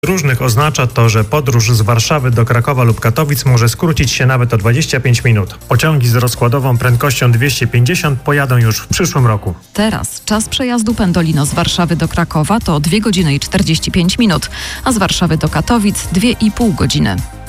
Różnych oznacza to, że podróż z Warszawy do Krakowa lub Katowic może skrócić się nawet o 25 minut. Pociągi z rozkładową prędkością 250 pojadą już w przyszłym roku. Teraz czas przejazdu Pendolino z Warszawy do Krakowa to 2 godziny i 45 minut, a z Warszawy do Katowic 2,5 godziny.